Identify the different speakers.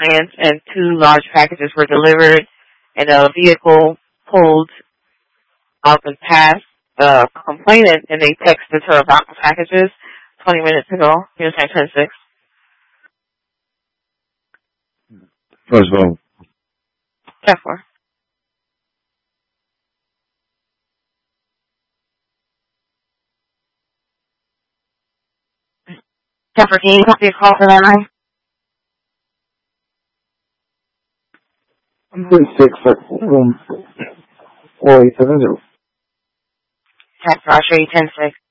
Speaker 1: clients, and 2 large packages were delivered, and a vehicle pulled up and passed the complainant, and they texted her about the packages 20 minutes ago. Here's 10-6.
Speaker 2: First of all.
Speaker 1: 10-4. Jennifer, can you copy a call for that line?
Speaker 2: 4647. 4870.
Speaker 1: I'll show you 10-6.